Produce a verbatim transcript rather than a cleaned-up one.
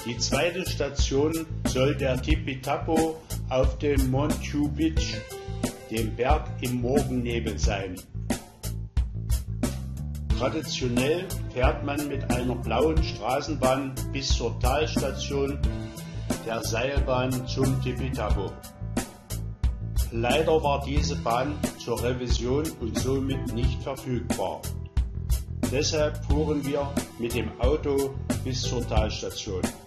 Die zweite Station soll der Tepitapo auf dem Machu Picchu, dem Berg im Morgennebel, sein. Traditionell fährt man mit einer blauen Straßenbahn bis zur Talstation der Seilbahn zum Tepitapo. Leider war diese Bahn zur Revision und somit nicht verfügbar. Deshalb fuhren wir mit dem Auto bis zur Talstation.